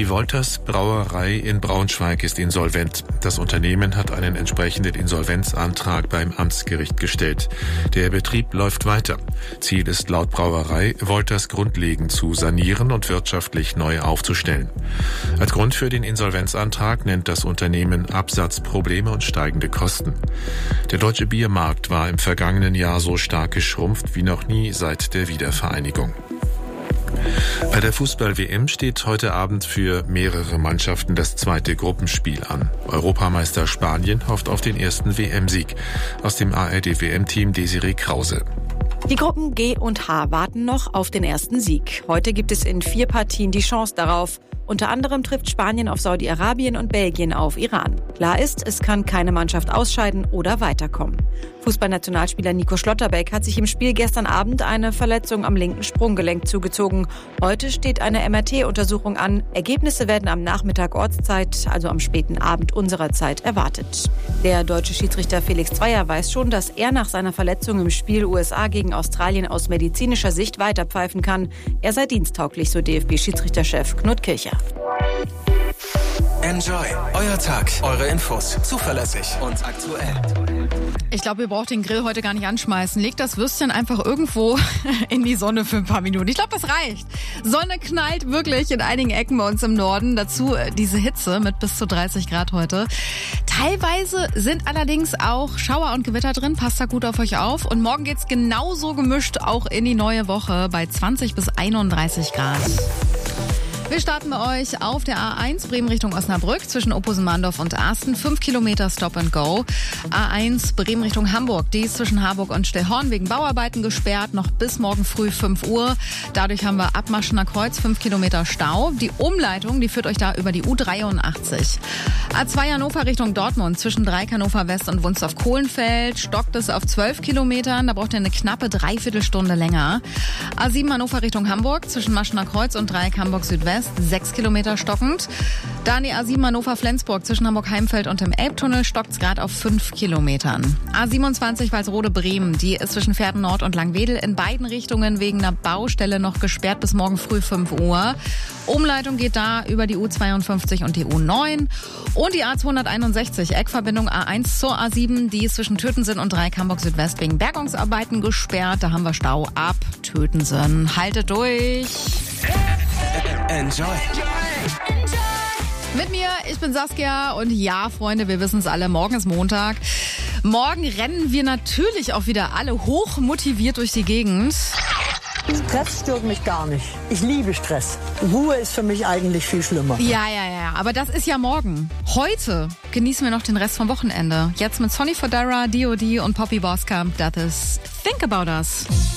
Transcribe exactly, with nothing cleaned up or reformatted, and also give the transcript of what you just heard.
Die Wolters Brauerei in Braunschweig ist insolvent. Das Unternehmen hat einen entsprechenden Insolvenzantrag beim Amtsgericht gestellt. Der Betrieb läuft weiter. Ziel ist laut Brauerei, Wolters grundlegend zu sanieren und wirtschaftlich neu aufzustellen. Als Grund für den Insolvenzantrag nennt das Unternehmen Absatzprobleme und steigende Kosten. Der deutsche Biermarkt war im vergangenen Jahr so stark geschrumpft wie noch nie seit der Wiedervereinigung. Bei der Fußball-W M steht heute Abend für mehrere Mannschaften das zweite Gruppenspiel an. Europameister Spanien hofft auf den ersten W M-Sieg. Aus dem A R D-W M-Team Desiree Krause. Die Gruppen G und H warten noch auf den ersten Sieg. Heute gibt es in vier Partien die Chance darauf. Unter anderem trifft Spanien auf Saudi-Arabien und Belgien auf Iran. Klar ist, es kann keine Mannschaft ausscheiden oder weiterkommen. Fußballnationalspieler Nico Schlotterbeck hat sich im Spiel gestern Abend eine Verletzung am linken Sprunggelenk zugezogen. Heute steht eine M R T-Untersuchung an. Ergebnisse werden am Nachmittag Ortszeit, also am späten Abend unserer Zeit, erwartet. Der deutsche Schiedsrichter Felix Zweier weiß schon, dass er nach seiner Verletzung im Spiel U S A gegen Australien aus medizinischer Sicht weiterpfeifen kann. Er sei diensttauglich, so D F B-Schiedsrichterchef Knut Kircher. Enjoy. Euer Tag. Eure Infos. Zuverlässig und aktuell. Ich glaube, ihr braucht den Grill heute gar nicht anschmeißen. Legt das Würstchen einfach irgendwo in die Sonne für ein paar Minuten. Ich glaube, das reicht. Sonne knallt wirklich in einigen Ecken bei uns im Norden. Dazu diese Hitze mit bis zu dreißig Grad heute. Teilweise sind allerdings auch Schauer und Gewitter drin. Passt da gut auf euch auf. Und morgen geht's genauso gemischt auch in die neue Woche bei zwanzig bis einunddreißig Grad. Wir starten bei euch auf der A eins Bremen Richtung Osnabrück zwischen Opposen-Mahndorf und Asten. Fünf Kilometer Stop and Go. A eins Bremen Richtung Hamburg. Die ist zwischen Harburg und Stillhorn wegen Bauarbeiten gesperrt. Noch bis morgen früh fünf Uhr. Dadurch haben wir ab Maschener Kreuz fünf Kilometer Stau. Die Umleitung, die führt euch da über die U dreiundachtzig. A zwei Hannover Richtung Dortmund zwischen Dreieck Hannover West und Wunstorf-Kohlenfeld. Stockt es auf zwölf Kilometern. Da braucht ihr eine knappe Dreiviertelstunde länger. A sieben Hannover Richtung Hamburg zwischen Maschener Kreuz und Dreieck Hamburg Südwest. Sechs Kilometer stockend. Dann die A sieben Hannover-Flensburg zwischen Hamburg-Heimfeld und dem Elbtunnel stockt's gerade auf fünf Kilometern. A siebenundzwanzig Walsrode-Bremen, die ist zwischen Pferden Nord und Langwedel in beiden Richtungen wegen einer Baustelle noch gesperrt bis morgen früh fünf Uhr. Umleitung geht da über die U zweiundfünfzig und die U neun. Und die A zweihunderteinundsechzig, Eckverbindung A eins zur A sieben, die ist zwischen Tötensen und Dreieck Hamburg Südwest wegen Bergungsarbeiten gesperrt. Da haben wir Stau ab Tötensen. Haltet durch! Enjoy. Mit mir, ich bin Saskia und ja, Freunde, wir wissen es alle, morgen ist Montag. Morgen rennen wir natürlich auch wieder alle hoch motiviert durch die Gegend. Stress stört mich gar nicht. Ich liebe Stress. Ruhe ist für mich eigentlich viel schlimmer. Ja, ja, ja, aber das ist ja morgen. Heute genießen wir noch den Rest vom Wochenende. Jetzt mit Sonny Fodera, D O D und Poppy Boskamp. Das ist Think About Us.